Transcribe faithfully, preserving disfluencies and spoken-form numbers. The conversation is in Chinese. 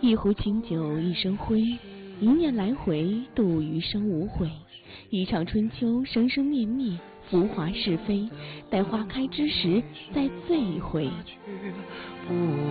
一壶清酒一生辉，一念来回度余生无悔。一场春秋生生灭灭，浮华是非，待花开之时再醉一回。